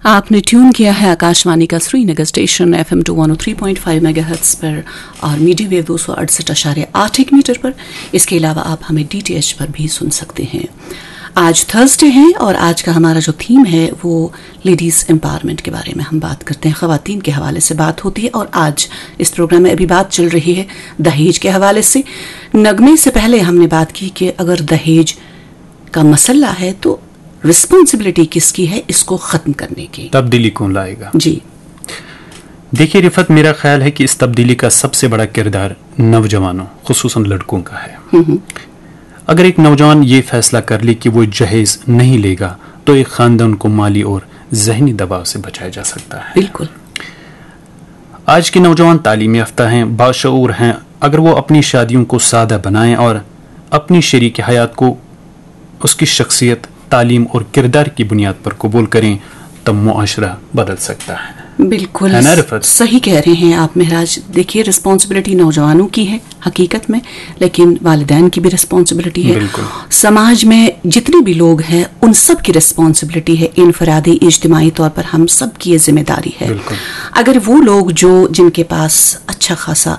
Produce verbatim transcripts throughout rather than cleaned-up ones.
आपने ट्यून किया है आकाशवाणी का Srinagar station F M to one O three point five megahertz पर और मीडियम वेव दो सौ अड़सठ अशारिया आठ एक मीटर पर। इसके अलावा आप हमें डी टी एच पर भी सुन सकते हैं। आज थर्सडे है और आज का हमारा जो थीम है वो लेडीज़ एम्पावरमेंट के बारे में हम बात करते हैं, ख़वातीन के हवाले से बात होती है। और आज इस प्रोग्राम में अभी बात चल रही है दहेज के हवाले से। नगमे से पहले हमने बात की कि अगर दहेज का मसला है तो रिस्पॉन्सिबिलिटी किसकी है इसको ख़त्म करने की, तब्दीली कौन लाएगा। जी देखिए रिफत, मेरा ख्याल है कि इस तब्दीली का सबसे बड़ा किरदार नौजवानों खुसूसन लड़कों का है। अगर एक नौजवान ये फैसला कर ले कि वो जहेज नहीं लेगा तो एक ख़ानदान को माली और जहनी दबाव से बचाया जा सकता है। बिल्कुल। आज के नौजवान तालीम याफ्ता हैं, बाशऊर हैं। अगर वो अपनी शादियों को सादा बनाएं और अपनी शरीक हयात को उसकी शख्सियत, तालीम और किरदार की बुनियाद पर कबूल करें तब मुआशरा बदल सकता है। बिल्कुल है ना रिफत? सही कह रहे हैं आप महराज। देखिए रिस्पॉन्सिबिलिटी नौजवानों की है हकीकत में, लेकिन वालिदैन की भी रिस्पॉन्सिबिलिटी है। समाज में जितने भी लोग हैं उन सब की रिस्पॉन्सिबिलिटी है। इनफरादी इज्तिमाई तौर पर हम सब की ये जिम्मेदारी है। अगर वो लोग जो जिनके पास अच्छा खासा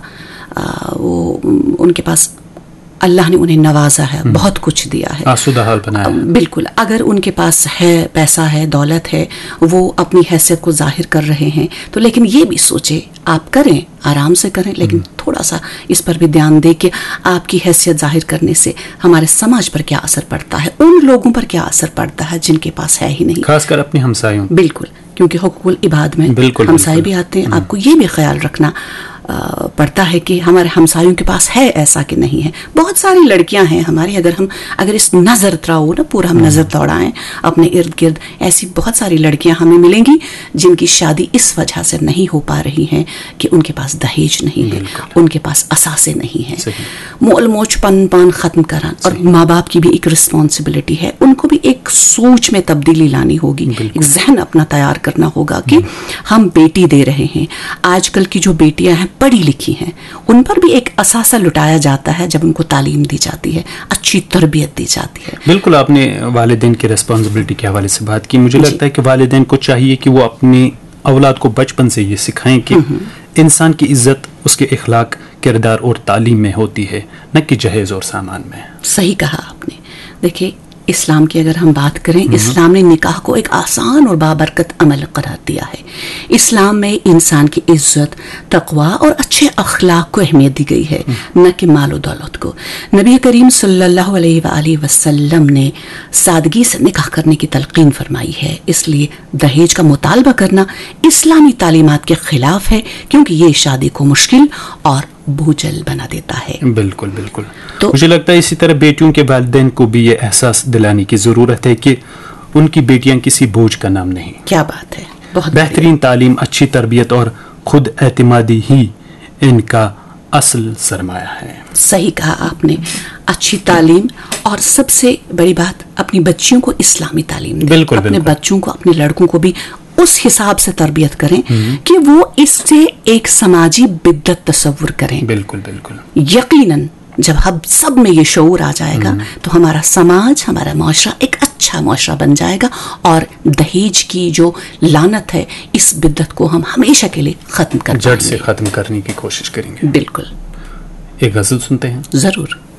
वो उनके पास अल्लाह ने उन्हें नवाजा है, बहुत कुछ दिया है, आसूदा हाल बनाया है। बिल्कुल। अगर उनके पास है पैसा है, दौलत है, वो अपनी हैसियत को जाहिर कर रहे हैं तो लेकिन ये भी सोचे, आप करें आराम से करें, लेकिन थोड़ा सा इस पर भी ध्यान दें कि आपकी हैसियत जाहिर करने से हमारे समाज पर क्या असर पड़ता है, उन लोगों पर क्या असर पड़ता है जिनके पास है ही नहीं, खासकर अपने हमसायों। बिल्कुल, क्योंकि हुकूकुल इबाद में हमसाये भी आते हैं। आपको ये भी ख्याल रखना आ, पड़ता है कि हमारे हमसायों के पास है ऐसा कि नहीं है। बहुत सारी लड़कियां हैं हमारी, अगर हम अगर इस नज़र त्राओ ना पूरा हम नज़र दौड़ाएं अपने इर्द गिर्द, ऐसी बहुत सारी लड़कियां हमें मिलेंगी जिनकी शादी इस वजह से नहीं हो पा रही है कि उनके पास दहेज नहीं है, उनके पास असासे नहीं है। मोल मोच पन पान ख़त्म करा। और माँ बाप की भी एक रिस्पॉन्सिबिलिटी है, उनको भी एक सोच में तब्दीली लानी होगी, एक जहन अपना तैयार करना होगा कि हम बेटी दे रहे हैं। आजकल की जो बेटियां हैं पढ़ी लिखी हैं, उन पर भी एक असासा लुटाया जाता है जब उनको तालीम दी जाती है, अच्छी तरबियत दी जाती है। बिल्कुल, आपने वालिदैन की रिस्पॉन्सिबिलिटी के हवाले से बात की। मुझे लगता है कि वालिदैन को चाहिए कि वो अपनी औलाद को बचपन से ये सिखाएं कि इंसान की इज्जत उसके इखलाक, किरदार और तालीम में होती है, न कि जहेज और सामान में। सही कहा आपने। देखिए इस्लाम की अगर हम बात करें, इस्लाम ने निकाह को एक आसान और बाबरकत अमल करार दिया है। इस्लाम में इंसान की इज्जत, तकवा और अच्छे अखलाक को अहमियत दी गई है, न कि माल और दौलत को। नबी करीम सल्लल्लाहु अलैहि वसल्लम ने सादगी से निकाह करने की तलकीन फरमाई है। इसलिए दहेज का मुतालबा करना इस्लामी तालीमात के खिलाफ है, क्योंकि ये शादी को मुश्किल और बोझल बना देता है। बिल्कुल बिल्कुल। तो मुझे लगता है इसी तरह बेटियों के वालिदैन को भी ये एहसास दिलाने की ज़रूरत है कि उनकी बेटियां किसी बोझ का नाम नहीं। क्या बात है, बहुत बेहतरीन तालीम, अच्छी तरबियत और खुद एतमादी ही इनका असल सरमाया है। सही कहा आपने। अच्छी तालीम और सबसे बड़ी बात अपनी बच्चियों को इस्लामी तालीम दें। बिल्कुल, अपने बिल्कुल। बच्चों को, अपने लड़कों को भी उस हिसाब से तरबियत करें कि वो इससे एक समाजी बिद्दत तस्वुर करें। बिल्कुल बिल्कुल। यकीनन जब हम सब में ये शऊर आ जाएगा तो हमारा समाज, हमारा मुआशरा एक अच्छा मुआशरा बन जाएगा और दहेज की जो लानत है, इस बिद्दत को हम हमेशा के लिए खत्म कर जड़ से खत्म करने की कोशिश करेंगे। बिल्कुल। एक गज़ल सुनते हैं। जरूर।